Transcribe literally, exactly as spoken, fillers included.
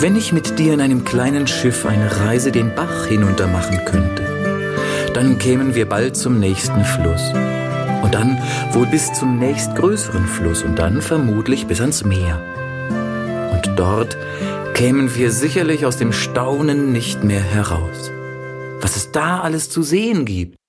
Wenn ich mit dir in einem kleinen Schiff eine Reise den Bach hinunter machen könnte, dann kämen wir bald zum nächsten Fluss. Und dann wohl bis zum nächstgrößeren Fluss und dann vermutlich bis ans Meer. Und dort kämen wir sicherlich aus dem Staunen nicht mehr heraus. Was es da alles zu sehen gibt.